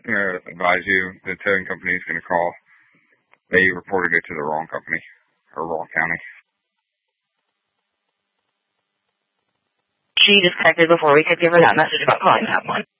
advise you the towing company is going to call. They reported it to the wrong company, or wrong county. She disconnected before we could give her that message about calling that one.